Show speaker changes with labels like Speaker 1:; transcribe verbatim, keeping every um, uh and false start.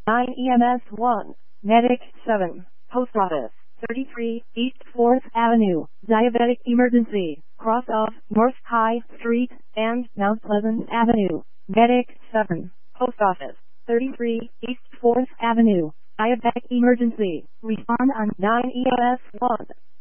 Speaker 1: nine E M S one, Medic seven, Post Office, thirty-three, East fourth Avenue, Diabetic Emergency, cross off North High Street and Mount Pleasant Avenue, Medic seven, Post Office, thirty-three, East fourth Avenue, Diabetic Emergency, respond on nine E M S one.